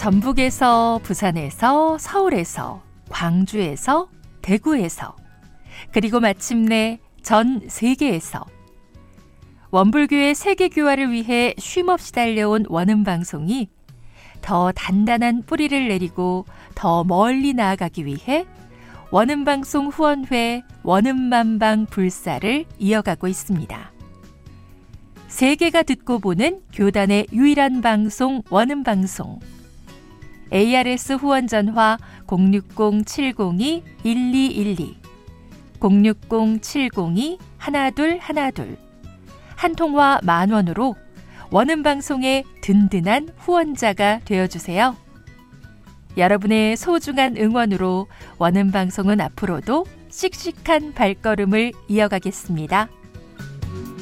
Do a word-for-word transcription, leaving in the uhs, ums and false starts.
전북에서, 부산에서, 서울에서, 광주에서, 대구에서, 그리고 마침내 전 세계에서 원불교의 세계교화를 위해 쉼없이 달려온 원음방송이 더 단단한 뿌리를 내리고 더 멀리 나아가기 위해 원음방송 후원회 원음만방 불사를 이어가고 있습니다. 세계가 듣고 보는 교단의 유일한 방송 원음방송. 에이알에스 후원 전화 공육공 칠공이 일이일이 공육공 칠공이 일이일이 한 통화 만 원으로 원음방송의 든든한 후원자가 되어주세요. 여러분의 소중한 응원으로 원음방송은 앞으로도 씩씩한 발걸음을 이어가겠습니다.